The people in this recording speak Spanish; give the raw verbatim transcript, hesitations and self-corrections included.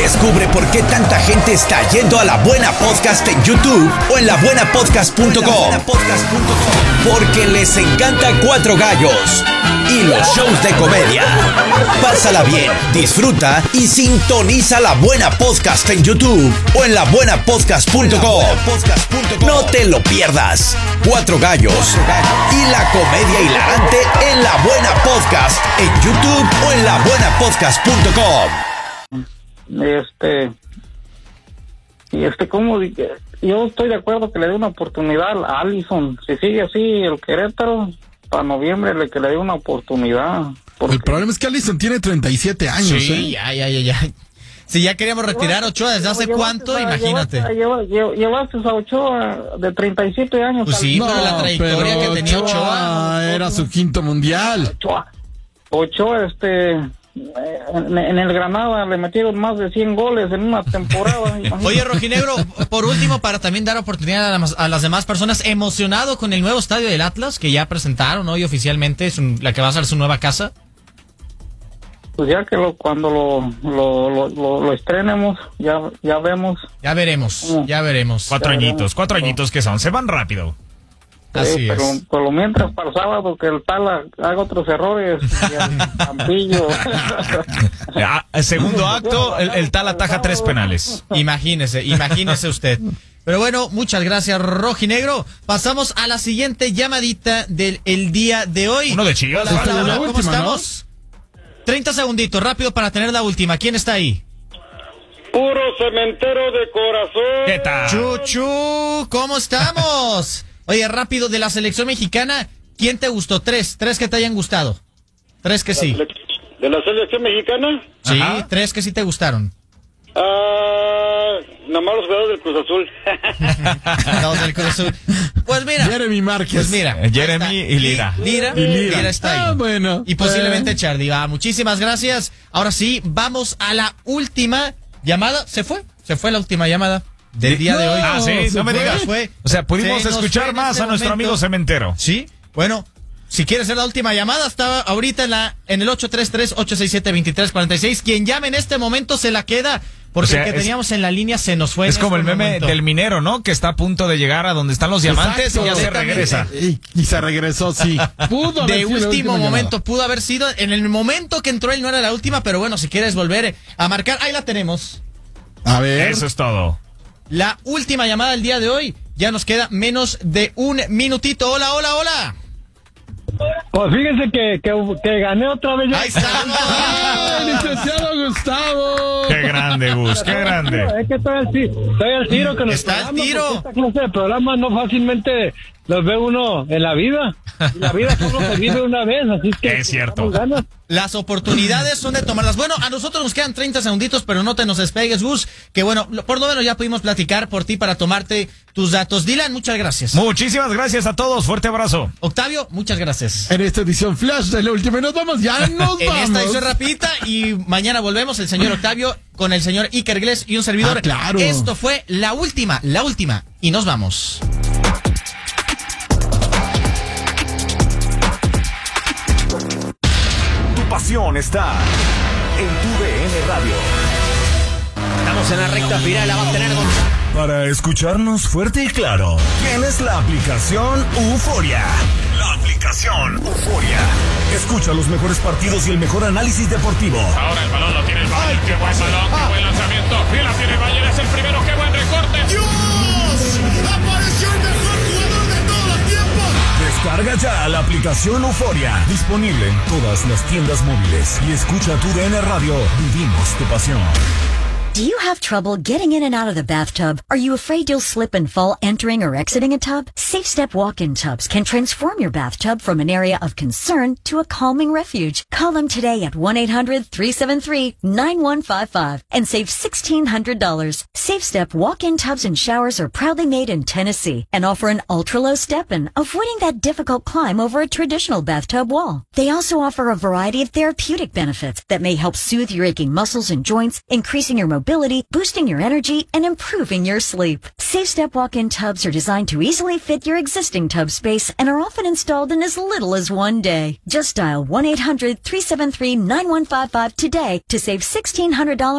Descubre por qué tanta gente está yendo a La Buena Podcast en YouTube o en la buena podcast punto com. Porque les encanta Cuatro Gallos y los shows de comedia. Pásala bien, disfruta y sintoniza La Buena Podcast en YouTube o en la buena podcast punto com. No te lo pierdas. Cuatro Gallos y la comedia hilarante en La Buena Podcast en YouTube o en la buena podcast punto com. Este, y este, ¿cómo? Yo estoy de acuerdo que le dé una oportunidad a Allison. Si sigue así el Querétaro, para noviembre le que le dé una oportunidad. Porque... El problema es que Allison tiene treinta y siete años, sí, ¿eh? ya, ya, ya, ya. Si ya queríamos retirar a Ochoa desde hace cuánto, a, imagínate. Llevaste, llevaste, llevaste a Ochoa de treinta y siete años. Pues sí, No, pero la trayectoria pero que tenía Ochoa Ochoa. era su quinto mundial. Ochoa, Ochoa, este... En, en el Granada le metieron más de cien goles en una temporada. Oye, Rojinegro, por último, para también dar oportunidad a, la, a las demás personas, emocionado con el nuevo estadio del Atlas, que ya presentaron hoy oficialmente, es un, la que va a ser su nueva casa. Pues ya que lo, cuando lo, lo, lo, lo, lo estrenemos, ya, ya vemos. Ya veremos, ya veremos. Cuatro añitos, cuatro añitos que son, se van rápido. Así sí, pero es. por lo mientras para el sábado que el Tala haga otros errores y el Campillo. Ah, el segundo acto, el, el tal ataja tres penales. Imagínese, imagínese usted. Pero bueno, muchas gracias, Rojinegro. Pasamos a la siguiente llamadita del el día de hoy. Uno de Chivas. Hola, hola, hola, ¿cómo última, estamos? treinta segunditos, rápido para tener la última. ¿Quién está ahí? Puro cementero de corazón. ¿Qué tal? Chuchu, ¿cómo estamos? Oye, rápido, de la selección mexicana, ¿quién te gustó? Tres, tres que te hayan gustado. Tres que sí. ¿De la selección mexicana? Sí, Ajá. tres que sí te gustaron. Ah, nada más los jugadores del Cruz Azul. Los del Cruz Azul. Pues mira. Jeremy Márquez. Pues mira. Eh, Jeremy ahí está. y Lira. Lira, Y Lira. Lira está ahí. Ah, bueno. Y posiblemente Eh. Charly. Va, muchísimas gracias. Ahora sí, vamos a la última llamada. ¿Se fue? Se fue la última llamada del día de hoy. Ah, sí, se no me fue. digas. Fue. O sea, pudimos Se nos escuchar fue en más este a nuestro momento. amigo cementero. Sí, bueno, si quieres ser la última llamada, está ahorita en la en el ocho tres tres, ocho seis siete, dos tres cuatro seis. Quien llame en este momento se la queda, porque O sea, el que es- teníamos en la línea se nos fue. Es en como el este meme momento. del minero, ¿no? Que está a punto de llegar a donde están los diamantes y ya se Exacto. regresa. Y, y se regresó, sí. Pudo haber De sido la último última momento, llamada. pudo haber sido. En el momento que entró él no era la última, pero bueno, si quieres volver a marcar, ahí la tenemos. A ver. Eso es todo. La última llamada del día de hoy. Ya nos queda menos de un minutito. Hola, hola, hola. Pues fíjense que, que, que gané otra vez. Ahí estamos. ¡Ay, licenciado Gustavo! Qué grande, Gus, qué grande. Es que estoy al, ti- estoy al tiro con el Está al programa, tiro. porque esta clase de programas no fácilmente los ve uno en la vida. Y la vida solo se vive una vez, así que... Es cierto. echamos ganas. Las oportunidades son de tomarlas. Bueno, a nosotros nos quedan treinta segunditos, pero no te nos despegues, Gus. Que bueno, lo- por lo menos ya pudimos platicar por ti para tomarte tus datos. Dylan, muchas gracias. Muchísimas gracias a todos. Fuerte abrazo. Octavio, muchas gracias. En esta edición flash de la última y nos vamos, ya nos En vamos. esta edición rapidita y mañana volvemos el señor Octavio con el señor Iker Glés y un servidor. Ah, claro. Esto fue la última, la última y nos vamos. Tu pasión está en tu D N Radio. Estamos en la recta final, la va a tener Gonzalo. Para escucharnos fuerte y claro, tienes la aplicación Euforia. La aplicación Euforia. Escucha los mejores partidos y el mejor análisis deportivo. Ahora el balón lo tiene el Bayern. Qué buen balón, qué buen lanzamiento. Y la tiene el Bayern, es el primero. Qué buen recorte. Descarga ya la aplicación Euforia. Disponible en todas las tiendas móviles. Y escucha tu D N Radio. Vivimos tu pasión. Do you have trouble getting in and out of the bathtub? Are you afraid you'll slip and fall entering or exiting a tub? Safe Step walk-in tubs can transform your bathtub from an area of concern to a calming refuge. Call them today at one eight hundred, three seven three, nine one five five and save sixteen hundred dollars. Safe Step walk-in tubs and showers are proudly made in Tennessee and offer an ultra-low step-in, avoiding that difficult climb over a traditional bathtub wall. They also offer a variety of therapeutic benefits that may help soothe your aching muscles and joints, increasing your mobility, boosting your energy, and improving your sleep. Safe Step walk-in tubs are designed to easily fit your existing tub space and are often installed in as little as one day. Just dial one eight hundred, three seven three, nine one five five today to save sixteen hundred dollars